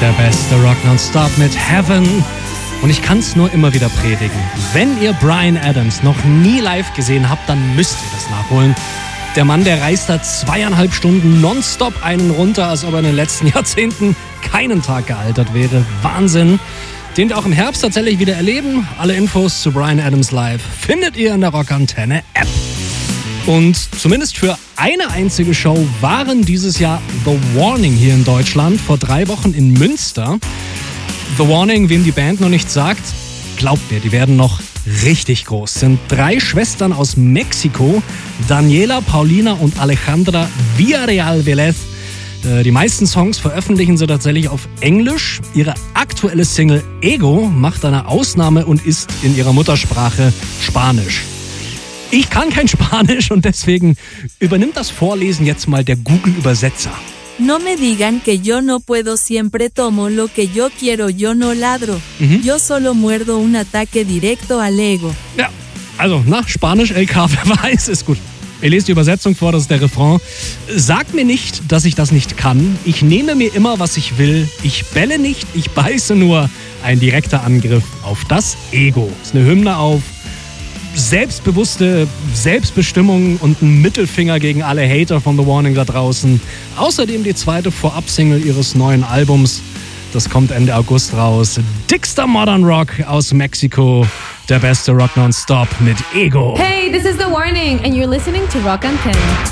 Der beste Rock nonstop mit Heaven. Und ich kann es nur immer wieder predigen. Wenn ihr Bryan Adams noch nie live gesehen habt, dann müsst ihr das nachholen. Der Mann, der reißt da 2,5 Stunden nonstop einen runter, als ob er in den letzten Jahrzehnten keinen Tag gealtert wäre. Wahnsinn. Den wir auch im Herbst tatsächlich wieder erleben. Alle Infos zu Bryan Adams Live findet ihr in der Rockantenne App. Und zumindest für eine einzige Show waren dieses Jahr The Warning hier in Deutschland, vor 3 Wochen in Münster. The Warning, wem die Band noch nicht sagt, glaubt mir, die werden noch richtig groß. Sind 3 Schwestern aus Mexiko, Daniela, Paulina und Alejandra Villarreal Velez. Die meisten Songs veröffentlichen sie tatsächlich auf Englisch. Ihre aktuelle Single Ego macht eine Ausnahme und ist in ihrer Muttersprache Spanisch. Ich kann kein Spanisch und deswegen übernimmt das Vorlesen jetzt mal der Google-Übersetzer. No me digan que yo no puedo, siempre tomo lo que yo quiero, yo no ladro. Yo solo muerdo un ataque directo al ego. Ja, also, Spanisch, LK, wer weiß, ist gut. Ich lese die Übersetzung vor, das ist der Refrain. Sag mir nicht, dass ich das nicht kann. Ich nehme mir immer, was ich will. Ich bälle nicht, ich beiße nur. Ein direkter Angriff auf das Ego. Das ist eine Hymne auf selbstbewusste Selbstbestimmung und ein Mittelfinger gegen alle Hater von The Warning da draußen. Außerdem die 2. Vorab-Single ihres neuen Albums. Das kommt Ende August raus. Dickster Modern Rock aus Mexiko. Der beste Rock nonstop mit Ego. Hey, this is The Warning and you're listening to Rock Antenne.